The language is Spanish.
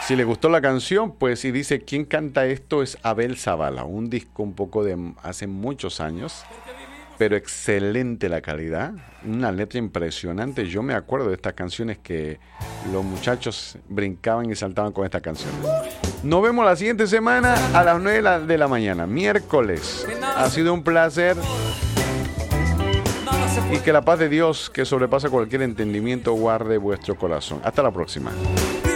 Si le gustó la canción, pues y dice, ¿quién canta esto? Es Abel Zavala, un disco un poco de hace muchos años, pero excelente la calidad, una letra impresionante. Yo me acuerdo de estas canciones que los muchachos brincaban y saltaban con estas canciones. Nos vemos la siguiente semana a las 9 de la mañana, miércoles. Ha sido un placer. Y que la paz de Dios, que sobrepasa cualquier entendimiento, guarde vuestro corazón. Hasta la próxima.